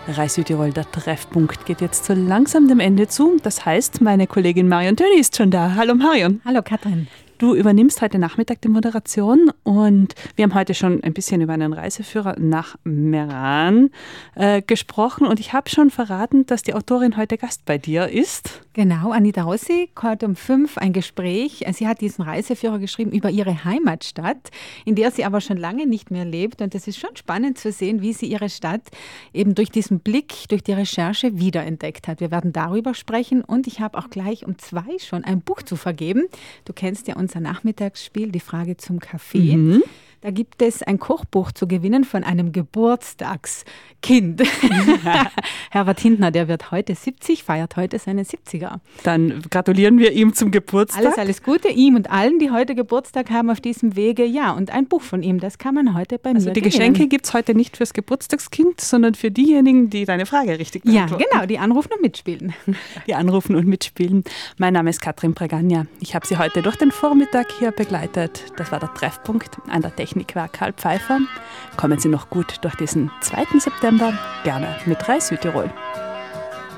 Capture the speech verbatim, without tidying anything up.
Reis Südtirol, der Treffpunkt, geht jetzt so langsam dem Ende zu. Das heißt, meine Kollegin Marion Töni ist schon da. Hallo Marion. Hallo Katrin. Du übernimmst heute Nachmittag die Moderation und wir haben heute schon ein bisschen über einen Reiseführer nach Meran äh, gesprochen und ich habe schon verraten, dass die Autorin heute Gast bei dir ist. Genau, Anita Rossi, heute um fünf ein Gespräch. Sie hat diesen Reiseführer geschrieben über ihre Heimatstadt, in der sie aber schon lange nicht mehr lebt und es ist schon spannend zu sehen, wie sie ihre Stadt eben durch diesen Blick, durch die Recherche wiederentdeckt hat. Wir werden darüber sprechen und ich habe auch gleich um zwei schon ein Buch zu vergeben. Du kennst ja unser Nachmittagsspiel, die Frage zum Kaffee. Mhm. Da gibt es ein Kochbuch zu gewinnen von einem Geburtstagskind. Herbert Hindner, der wird heute siebzig, feiert heute seinen siebziger. Dann gratulieren wir ihm zum Geburtstag. Alles, alles Gute ihm und allen, die heute Geburtstag haben auf diesem Wege. Ja, und ein Buch von ihm, das kann man heute bei also mir die gewinnen. Geschenke gibt es heute nicht fürs Geburtstagskind, sondern für diejenigen, die deine Frage richtig beantworten. Ja, genau, die anrufen und mitspielen. Die anrufen und mitspielen. Mein Name ist Katrin Pregagna. Ich habe Sie heute durch den Vormittag hier begleitet. Das war der Treffpunkt an der Technik. Technikwerk Karl Pfeiffer. Kommen Sie noch gut durch diesen zweiten September, gerne mit Reis Südtirol.